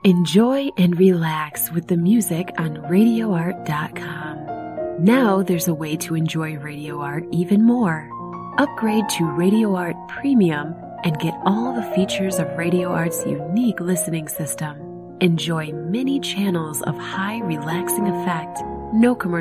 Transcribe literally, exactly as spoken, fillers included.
Enjoy and relax with the music on radio art dot com. Now there's a way to enjoy Radio Art even more. Upgrade to Radio Art Premium and get all the features of Radio Art's unique listening system. Enjoy many channels of high relaxing effect, no commercial